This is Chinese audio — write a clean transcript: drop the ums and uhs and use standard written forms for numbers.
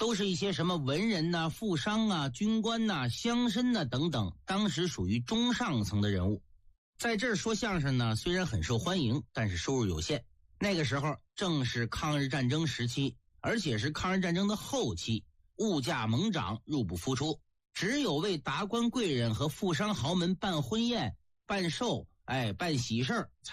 都是一些什么文人呐、富商啊、军官呐、乡绅呐等等，当时属于中上层的人物。在这儿说相声呢，虽然很受欢迎，但是收入有限。那个时候正是抗日战争时期，而且是抗日战争的后期，物价猛涨，入不敷出，只有为达官贵人和富商豪门办婚宴、办寿、办喜事儿才